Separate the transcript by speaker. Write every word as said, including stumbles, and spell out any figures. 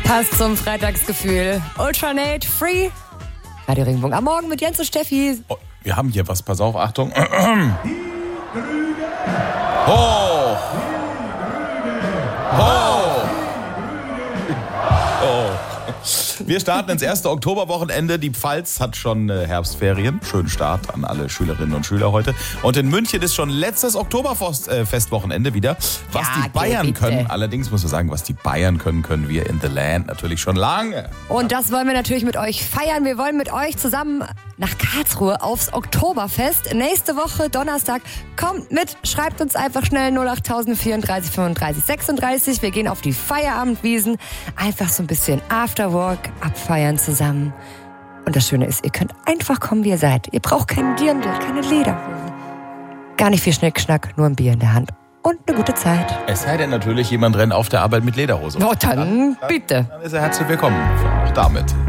Speaker 1: Passt zum Freitagsgefühl. Ultranate Free. Radio Regenbogen am Morgen mit Jens und Steffi.
Speaker 2: Oh, wir haben hier was, pass auf, Achtung. Ho! Ho! Oh. Wir starten ins erste Oktoberwochenende. Die Pfalz hat schon äh, Herbstferien. Schönen Start an alle Schülerinnen und Schüler heute. Und in München ist schon letztes Oktoberfestwochenende wieder. Was
Speaker 1: Ja,
Speaker 2: die Bayern
Speaker 1: bitte.
Speaker 2: können, allerdings muss man sagen, was die Bayern können, können wir in The Land natürlich schon lange.
Speaker 1: Und das wollen wir natürlich mit euch feiern. Wir wollen mit euch zusammen nach Karlsruhe aufs Oktoberfest. Nächste Woche, Donnerstag. Kommt mit, schreibt uns einfach schnell null acht vierunddreißig fünfunddreißig sechsunddreißig. Wir gehen auf die Feierabendwiesen. Einfach so ein bisschen Afterwork abfeiern zusammen. Und das Schöne ist, ihr könnt einfach kommen, wie ihr seid. Ihr braucht keinen Dirndl, keine Lederhose. Gar nicht viel Schnickschnack, nur ein Bier in der Hand. Und eine gute Zeit.
Speaker 2: Es sei denn natürlich, jemand rennt auf der Arbeit mit Lederhose.
Speaker 1: Oh, dann, dann bitte.
Speaker 2: Dann ist er herzlich willkommen. Auch damit.